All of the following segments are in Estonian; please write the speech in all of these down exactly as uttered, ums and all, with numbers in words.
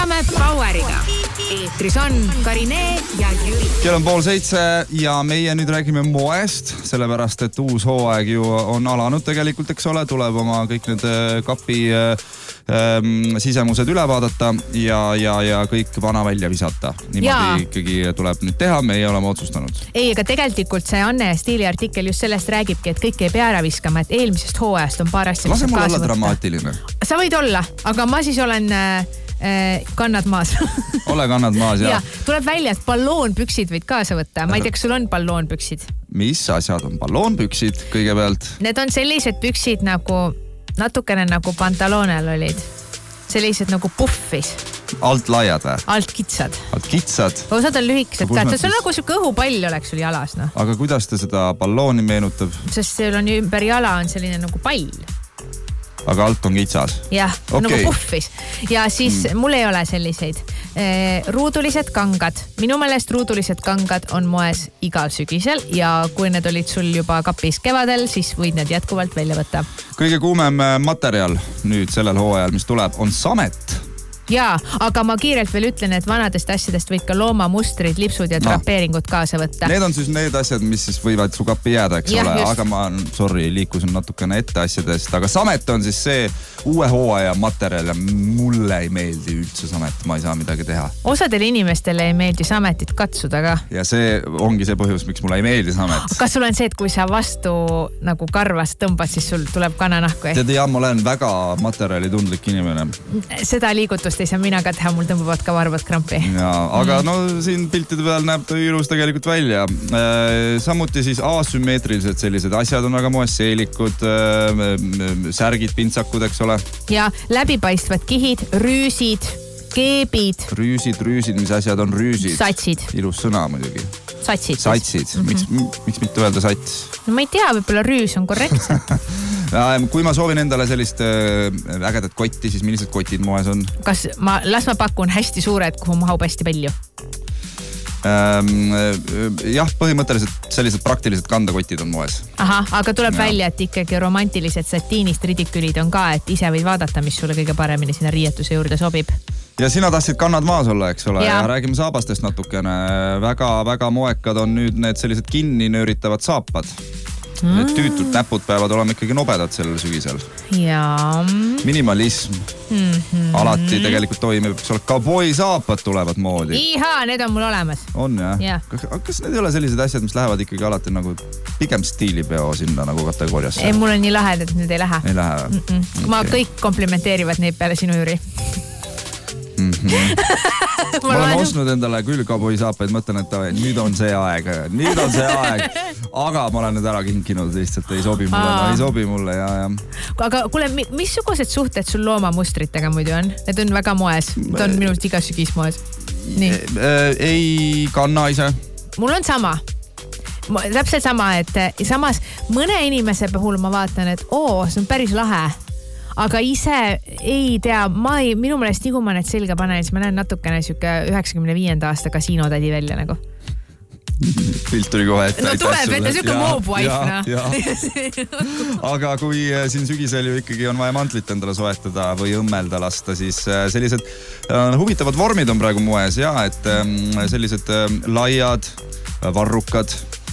Jätkame Poweriga. Eetris on Karine ja Jüri. Kell on pool seitse ja meie nüüd räägime moest, sellepärast et uus hooaeg ju on alanud tegelikult, eks ole, tuleb oma kõik need kapi ähm, sisemused üle vaadata ja, ja, ja kõik vana välja visata. Niimoodi ja. Ikkagi tuleb nüüd teha, meie oleme otsustanud. Ei, aga tegelikult see Anne Stiili artikkel just sellest räägibki, et kõik ei pea ära viskama, et eelmisest hooajast on paar asja. Lase mul olla dramaatiline. Sa võid olla, aga ma siis olen äh, kannad maas. Ole kannad maas, jah. Ja, tuleb välja, et balloonpüksid võid kaasa võtta. Ma ei tea, kas sul on balloonpüksid? Mis asjad on balloonpüksid kõigepealt? Need on sellised püksid nagu, natukene nagu pantaloonel olid. Sellised nagu puffis. Alt laiad või? Alt kitsad. Alt kitsad? Osad on lühikesed ka. See on nagu su kõhupall oleks sul jalas. No. Aga kuidas ta seda ballooni meenutab? Sest seal on ümber jala on selline nagu pall. Aga alt on kitsas? Jah, okay. Nagu puffis. Ja siis mm. mul ei ole selliseid. Ruudulised kangad. Minu meelest ruudulised kangad on moes igal sügisel ja kui need olid sul juba kapis kevadel, siis võid need jätkuvalt välja võtta. Kõige kuumem materjal nüüd sellel hooajal, mis tuleb, on samet. Jaa, aga ma kiirelt veel ütlen, et vanadest asjadest võid ka loomamustrid, lipsud ja drapeeringud kaasa võtta. Need on siis need asjad, mis siis võivad su kappi jääda, eks ja, ole, just. Aga ma, sorry, liikusin natukene ette asjadest, aga samet on siis see uue hooaja materjal ja mulle ei meeldi üldse samet, ma ei saa midagi teha. Osadele inimestele ei meeldi sametit katsuda ka. Ja see ongi see põhjus, miks mulle ei meeldi samet. Kas sul on see, et kui sa vastu nagu karvas tõmbad, siis sul tuleb kananahku? Tead, ja ma olen väga materjali tundlik inimene. Seda liigutust ei saa mina ka teha, mul tõmbavad ka varvad krampi. Ja, aga no siin piltide peal näeb ta ilus tegelikult välja. Samuti siis asümmeetrilised sellised asjad on väga moes, seelikud, särgid, pintsakud, eks ole. Ja läbipaistvad kihid, rüüsid, keebid. Rüüsid, rüüsid, mis asjad on rüüsid? Satsid. Ilus sõna muidugi. Satsid. Satsid. Mm-hmm. Miks, miks mitte öelda sats? No ma ei tea, võib-olla rüüs on korrektse. Kui ma soovin endale sellist ägedat kotti, siis millised kotid moes on? Kas ma, las ma pakun hästi suured, kuhu mahub hästi palju? Ähm, jah, põhimõtteliselt sellised praktilised kandakotid on moes. Aha, aga tuleb ja. Välja, et ikkagi romantilised satiinist ridikülid on ka, et ise võid vaadata, mis sulle kõige paremini sinna riietuse juurde sobib. Ja sina tahtsid kannad maas olla, eks ole, ja, ja räägime saabastest natukene. Väga, väga moekad on nüüd need sellised kinni nööritavad saapad. Mm. Need tüütud näpud peavad olema ikkagi nobedad sellel sügisel. Ja. Minimalism. Mm-hmm. Alati tegelikult toimib, eks ole, cowboy saapad tulevad moodi. Iha, need on mul olemas. On, jah? Ja. Kas, kas need ei ole sellised asjad, mis lähevad ikkagi alati nagu pigem stiilipeo sinna nagu kategooriasse? Ei, mul on nii lahedad, et need ei lähe. Ei lähe? Mm-mm. Okay. Ma kõik komplimenteerivad neid peale sinu Jüri. Mm-hmm. ma olen ostnud endale küll cowboy saapaid, mõtlen, et nüüd on see aeg, nüüd on see aeg, aga ma olen need ära kinkinud, lihtsalt ei sobi mulle, no, ei sobi mulle ja, ja. Aga kuule, missugused suhted sul loomamustritega muidu on? Need on väga moes, need on minult iga sügis moes. Nii. Ei kanna ise. Mul on sama. Täpselt sama, et samas mõne inimese puhul ma vaatan, et oo, see on päris lahe. Aga ise ei tea, ma ei, minu meelest nii kui ma need selga panen, siis ma näen natukene siuke üheksakümne viienda aasta kasiinotädi välja nagu. Pilt tuli kohe ette. No tuleb, et siuke moobwife. Aga kui siin sügisel ju ikkagi on vaja mantlit endale soetada või õmmelda lasta, siis sellised huvitavad vormid on praegu moes ja, et sellised laiad, varrukad.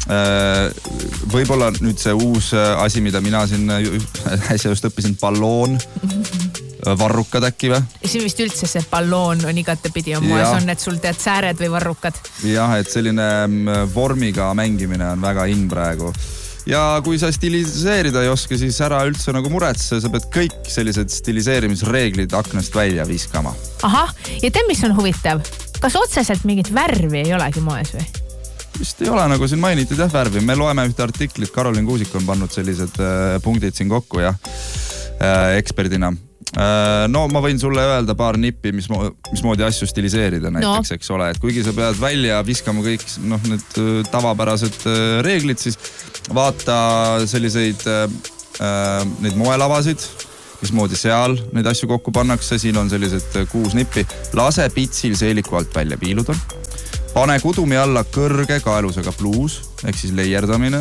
Võib-olla nüüd see uus asi, mida mina siin äsja just õppisin, balloon, varrukad äkki või? Siin vist üldse see balloon on igatepidi on moes, on need sul tead sääred või varrukad? Jah, et selline vormiga mängimine on väga in praegu. Ja kui sa stiliseerida ei oska, siis ära üldse nagu muretse, sa pead kõik sellised stiliseerimisreeglid aknast välja viskama. Aha, ja tead, mis on huvitav? Kas otseselt mingit värvi ei olegi moes või? Vist ei ole, nagu siin mainitid jah värvi. Me loeme ühte artiklit, Karolin Kuusik on pannud sellised äh, punktid siin kokku ja äh, eksperdina. Äh, no ma võin sulle öelda paar nippi, mis, mo- mis moodi asju stiliseerida näiteks, no. Eks ole. Et kuigi sa pead välja viskama kõik no, need tavapärased äh, reeglid, siis vaata selliseid äh, neid moelavasid, mis moodi seal neid asju kokku pannakse. Siin on sellised kuus nippi. Lase pitsil seeliku alt välja piiluda. Pane kudumi alla kõrge kaelusega bluus, ehk siis leierdamine.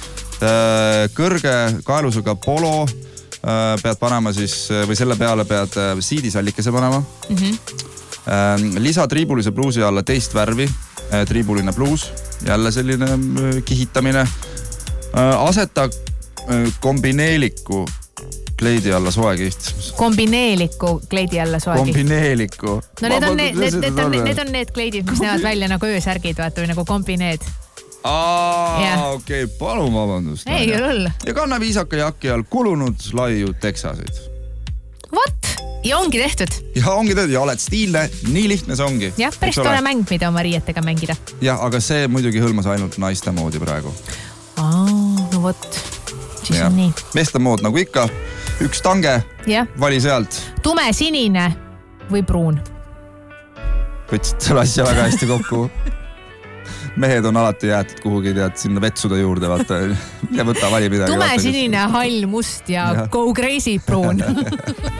Kõrge kaelusega polo pead panema siis, või selle peale pead siidisallikese panema. Mm-hmm. Lisa triibulise pluusi alla teist värvi, triibuline pluus, jälle selline kihitamine. Aseta kombineeliku kleidi alla soekiht. Kombineeliku kleidi alla soekiht. Kombineeliku. No need on need, need, need, on, need on need kleidid, mis näevad välja nagu öösärgid, vaata, või nagu kombineed. Aa, yeah. okei, okay, palun vabandust. Ei, küll. Ja kanna viisaka jakki all kulunud laiu teksasid. What? Ja ongi tehtud. Ja ongi tehtud ja oled stiilne, nii lihtne see ongi. Jah, päris tore mäng, mida oma riietega mängida. Jah, aga see muidugi hõlmas ainult naiste moodi praegu. Aa, no vot. Siis ja. On nii. Meeste mood nagu ikka. Üks tange, ja. Vali sealt. Tume sinine või pruun? Võtsid selle asja väga hästi kokku. Mehed on alati jäetud kuhugi tead sinna vetsuda juurde, vaata. Ja võta vali midagi. Tume sinine, hall, must ja, ja. Go crazy pruun.